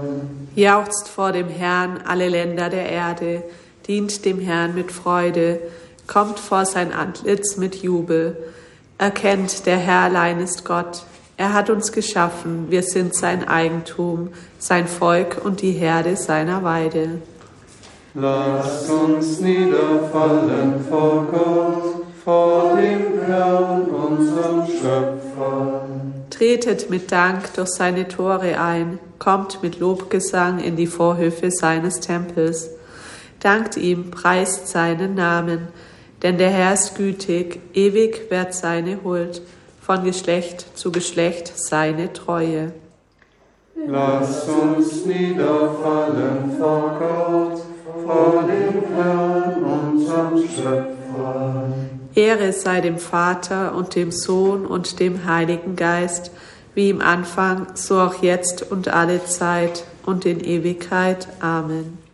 Jauchzt vor dem Herrn alle Länder der Erde, dient dem Herrn mit Freude, kommt vor sein Antlitz mit Jubel. Erkennt, der Herr allein ist Gott. Er hat uns geschaffen, wir sind sein Eigentum, sein Volk und die Herde seiner Weide. Lasst uns niederfallen vor Gott, vor dem Herrn, unserem Schöpfer. Tretet mit Dank durch seine Tore ein, kommt mit Lobgesang in die Vorhöfe seines Tempels. Dankt ihm, preist seinen Namen, denn der Herr ist gütig, ewig währt seine Huld, von Geschlecht zu Geschlecht seine Treue. Lasst uns niederfallen vor Gott, vor dem Herrn, unserem Schöpfer. Ehre sei dem Vater und dem Sohn und dem Heiligen Geist, wie im Anfang, so auch jetzt und alle Zeit und in Ewigkeit. Amen.